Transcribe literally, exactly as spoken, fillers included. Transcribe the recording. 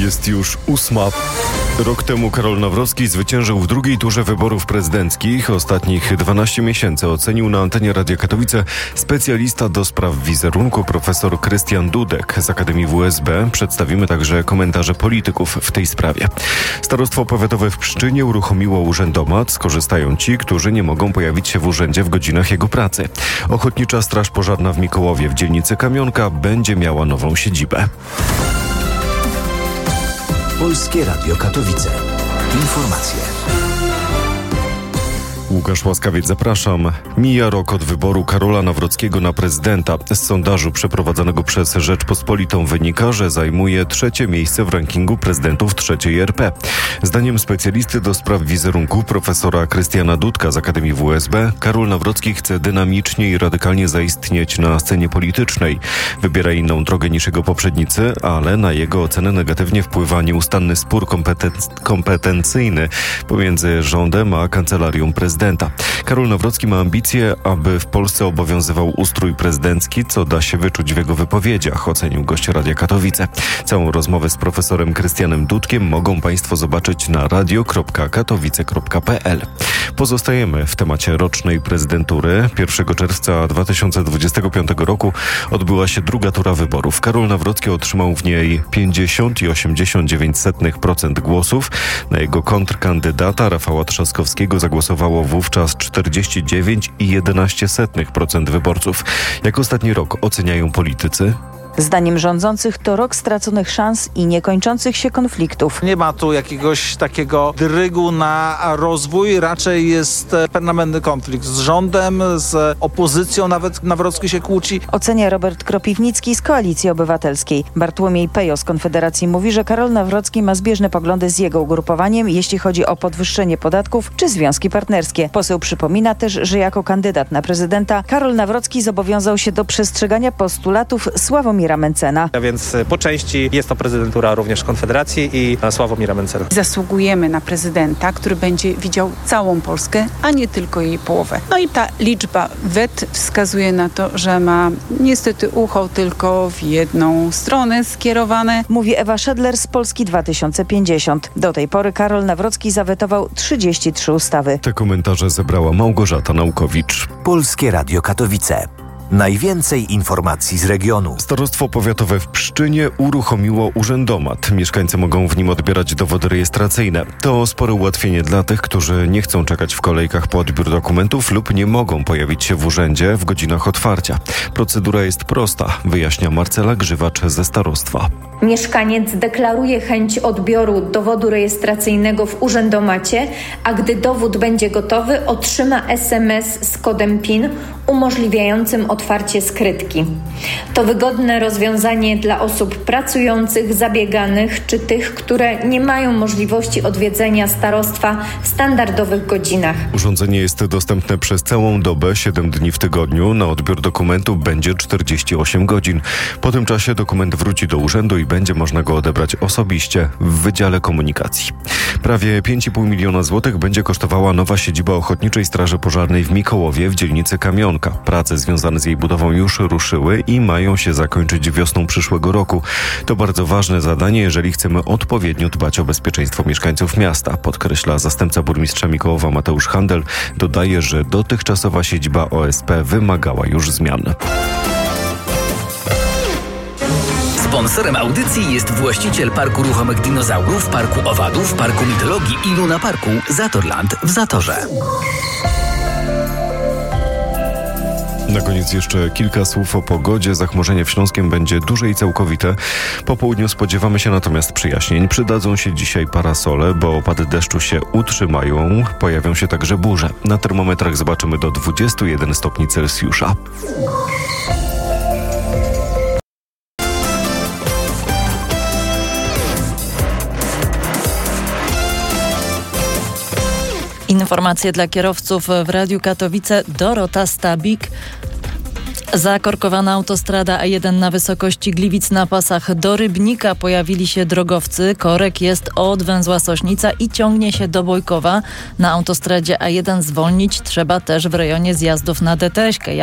Jest już ósma. Rok temu Karol Nawrocki zwyciężył w drugiej turze wyborów prezydenckich. Ostatnich dwanaście miesięcy ocenił na antenie Radia Katowice specjalista do spraw wizerunku profesor Krystian Dudek z Akademii W S B. Przedstawimy także komentarze polityków w tej sprawie. Starostwo powiatowe w Pszczynie uruchomiło urzędomat. Skorzystają ci, którzy nie mogą pojawić się w urzędzie w godzinach jego pracy. Ochotnicza Straż Pożarna w Mikołowie w dzielnicy Kamionka będzie miała nową siedzibę. Polskie Radio Katowice. Informacje. Łukasz Łaskawiec, zapraszam. Mija rok od wyboru Karola Nawrockiego na prezydenta. Z sondażu przeprowadzonego przez Rzeczpospolitą wynika, że zajmuje trzecie miejsce w rankingu prezydentów trzeciej R P. Zdaniem specjalisty do spraw wizerunku profesora Krystiana Dudka z Akademii W S B, Karol Nawrocki chce dynamicznie i radykalnie zaistnieć na scenie politycznej. Wybiera inną drogę niż jego poprzednicy, ale na jego ocenę negatywnie wpływa nieustanny spór kompeten- kompetencyjny pomiędzy rządem a kancelarią prezydenta. Karol Nawrocki ma ambicje, aby w Polsce obowiązywał ustrój prezydencki, co da się wyczuć w jego wypowiedziach, ocenił gość Radia Katowice. Całą rozmowę z profesorem Krystianem Dudkiem mogą Państwo zobaczyć na radio kropka katowice kropka p l. Pozostajemy w temacie rocznej prezydentury. pierwszego czerwca dwa tysiące dwudziestego piątego roku odbyła się druga tura wyborów. Karol Nawrocki otrzymał w niej pięćdziesiąt i osiemdziesiąt dziewięć procent głosów. Na jego kontrkandydata Rafała Trzaskowskiego zagłosowało wówczas czterdzieści dziewięć i jedenaście procent wyborców. Jak ostatni rok oceniają politycy? Zdaniem rządzących to rok straconych szans i niekończących się konfliktów. Nie ma tu jakiegoś takiego drygu na rozwój, raczej jest permanentny konflikt z rządem, z opozycją, nawet Nawrocki się kłóci. Ocenia Robert Kropiwnicki z Koalicji Obywatelskiej. Bartłomiej Pejo z Konfederacji mówi, że Karol Nawrocki ma zbieżne poglądy z jego ugrupowaniem, jeśli chodzi o podwyższenie podatków czy związki partnerskie. Poseł przypomina też, że jako kandydat na prezydenta Karol Nawrocki zobowiązał się do przestrzegania postulatów Sławomira Mencena. A więc po części jest to prezydentura również Konfederacji i Sławomira Mencena. Zasługujemy na prezydenta, który będzie widział całą Polskę, a nie tylko jej połowę. No i ta liczba wet wskazuje na to, że ma niestety ucho tylko w jedną stronę skierowane. Mówi Ewa Szedler z Polski dwa tysiące pięćdziesiąt. Do tej pory Karol Nawrocki zawetował trzydzieści trzy ustawy. Te komentarze zebrała Małgorzata Naukowicz. Polskie Radio Katowice. Najwięcej informacji z regionu. Starostwo powiatowe w Pszczynie uruchomiło urzędomat. Mieszkańcy mogą w nim odbierać dowody rejestracyjne. To spore ułatwienie dla tych, którzy nie chcą czekać w kolejkach po odbiór dokumentów lub nie mogą pojawić się w urzędzie w godzinach otwarcia. Procedura jest prosta, wyjaśnia Marcela Grzywacz ze starostwa. Mieszkaniec deklaruje chęć odbioru dowodu rejestracyjnego w urzędomacie, a gdy dowód będzie gotowy, otrzyma es em es z kodem PIN umożliwiającym otwarcie skrytki. To wygodne rozwiązanie dla osób pracujących, zabieganych czy tych, które nie mają możliwości odwiedzenia starostwa w standardowych godzinach. Urządzenie jest dostępne przez całą dobę, siedem dni w tygodniu. Na odbiór dokumentu będzie czterdzieści osiem godzin. Po tym czasie dokument wróci do urzędu i będzie można go odebrać osobiście w Wydziale Komunikacji. Prawie pięć i pół miliona złotych będzie kosztowała nowa siedziba Ochotniczej Straży Pożarnej w Mikołowie w dzielnicy Kamionka. Prace związane z jej budową już ruszyły i mają się zakończyć wiosną przyszłego roku. To bardzo ważne zadanie, jeżeli chcemy odpowiednio dbać o bezpieczeństwo mieszkańców miasta, podkreśla zastępca burmistrza Mikołowa Mateusz Handel. Dodaje, że dotychczasowa siedziba O S P wymagała już zmian. Sponsorem audycji jest właściciel Parku Ruchomych Dinozaurów, Parku Owadów, Parku Mitologii i Luna Parku Zatorland w Zatorze. Na koniec jeszcze kilka słów o pogodzie. Zachmurzenie w Śląskiem będzie duże i całkowite. Po południu spodziewamy się natomiast przyjaśnień. Przydadzą się dzisiaj parasole, bo opady deszczu się utrzymają. Pojawią się także burze. Na termometrach zobaczymy do dwudziestu jeden stopni Celsjusza. Informacje dla kierowców w Radiu Katowice. Dorota Stabik. Zakorkowana autostrada A jeden na wysokości Gliwic na pasach do Rybnika. Pojawili się drogowcy. Korek jest od węzła Sośnica i ciągnie się do Bojkowa. Na autostradzie A jeden zwolnić trzeba też w rejonie zjazdów na Deteśkę.